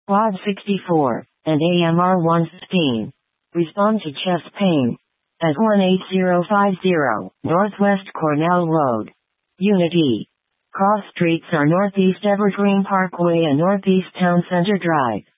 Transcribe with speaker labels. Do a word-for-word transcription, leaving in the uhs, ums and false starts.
Speaker 1: Quad sixty-four, and A M R one fifteen. Respond to chest pain. At one eight zero five zero, Northwest Cornell Road. Unit E. Cross streets are Northeast Evergreen Parkway and Northeast Town Center Drive.